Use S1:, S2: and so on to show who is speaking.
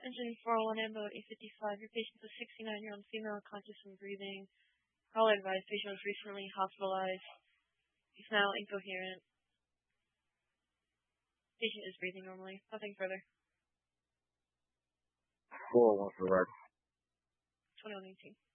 S1: Engine 401 Ambo 855. Your patient is a 69-year-old female, conscious and breathing. Call advised. Patient was recently hospitalized. He's now incoherent. Patient is breathing normally. Nothing further.
S2: 401 for record.
S1: 2118.